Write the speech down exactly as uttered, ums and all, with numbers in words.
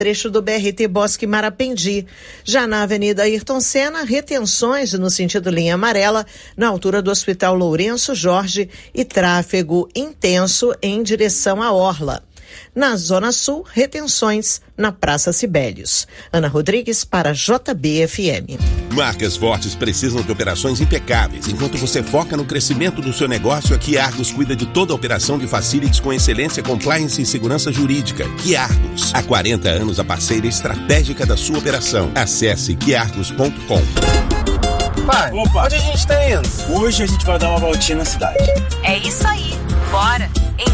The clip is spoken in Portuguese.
trecho do B R T Bosque Marapendi. Já na Avenida Ayrton Senna, retenções no sentido linha amarela, na altura do Hospital Lourenço Jorge, e tráfego intenso em direção à Orla. Na Zona Sul, retenções na Praça Sibelius. Ana Rodrigues para J B F M. Marcas fortes precisam de operações impecáveis. Enquanto você foca no crescimento do seu negócio, a Quiargos cuida de toda a operação de facilities com excelência, compliance e segurança jurídica. Quiargos, há quarenta anos a parceira estratégica da sua operação. Acesse quiargos ponto com. Pai, Opa. onde a gente tá indo? Hoje a gente vai dar uma voltinha na cidade. É isso aí, bora!